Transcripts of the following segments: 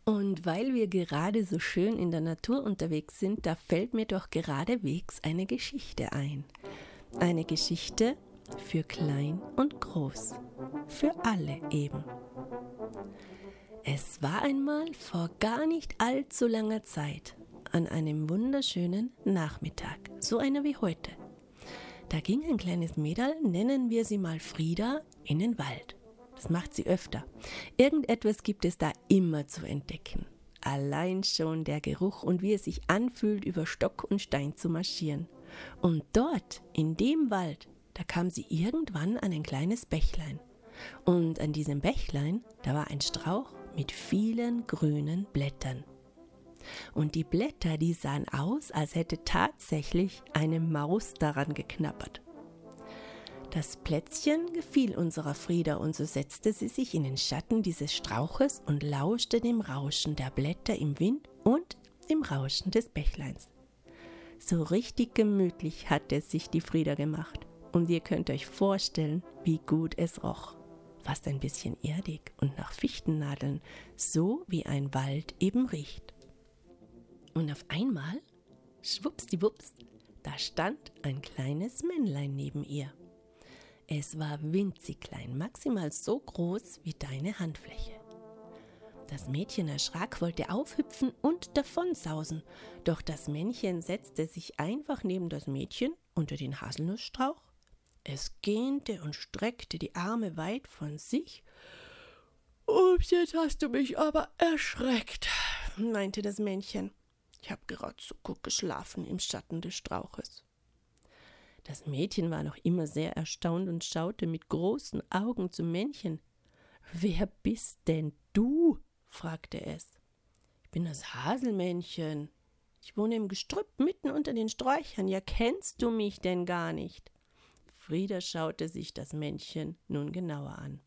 Und weil wir gerade so schön in der Natur unterwegs sind, da fällt mir doch geradewegs eine Geschichte ein. Eine Geschichte für klein und groß. Für alle eben. Es war einmal vor gar nicht allzu langer Zeit, an einem wunderschönen Nachmittag, so einer wie heute. Da ging ein kleines Mädel, nennen wir sie mal Frieda, in den Wald. Das macht sie öfter. Irgendetwas gibt es da immer zu entdecken. Allein schon der Geruch und wie es sich anfühlt, über Stock und Stein zu marschieren. Und dort, in dem Wald, da kam sie irgendwann an ein kleines Bächlein. Und an diesem Bächlein, da war ein Strauch mit vielen grünen Blättern. Und die Blätter, die sahen aus, als hätte tatsächlich eine Maus daran geknabbert. Das Plätzchen gefiel unserer Frieda und so setzte sie sich in den Schatten dieses Strauches und lauschte dem Rauschen der Blätter im Wind und dem Rauschen des Bächleins. So richtig gemütlich hatte es sich die Frieda gemacht und ihr könnt euch vorstellen, wie gut es roch. Fast ein bisschen erdig und nach Fichtennadeln, so wie ein Wald eben riecht. Und auf einmal, schwuppsdiwupps, da stand ein kleines Männlein neben ihr. Es war winzig klein, maximal so groß wie deine Handfläche. Das Mädchen erschrak, wollte aufhüpfen und davonsausen, doch das Männchen setzte sich einfach neben das Mädchen unter den Haselnussstrauch. Es gähnte und streckte die Arme weit von sich. »Ups, jetzt hast du mich aber erschreckt«, meinte das Männchen. »Ich habe gerade so gut geschlafen im Schatten des Strauches.« Das Mädchen war noch immer sehr erstaunt und schaute mit großen Augen zum Männchen. »Wer bist denn du?« fragte es. »Ich bin das Haselmännchen. Ich wohne im Gestrüpp mitten unter den Sträuchern. Ja, kennst du mich denn gar nicht?« Frieda schaute sich das Männchen nun genauer an.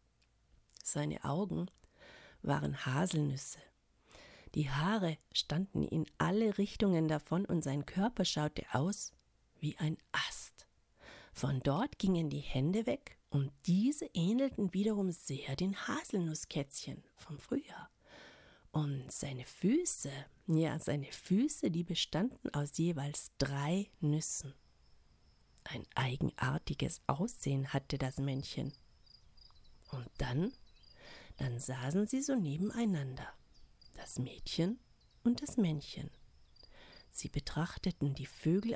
Seine Augen waren Haselnüsse. Die Haare standen in alle Richtungen davon und sein Körper schaute aus wie ein Ast. Von dort gingen die Hände weg und diese ähnelten wiederum sehr den Haselnusskätzchen vom Frühjahr. Und seine Füße, die bestanden aus jeweils 3 Nüssen. Ein eigenartiges Aussehen hatte das Männchen. Und dann saßen sie so nebeneinander, das Mädchen und das Männchen. Sie betrachteten die Vögel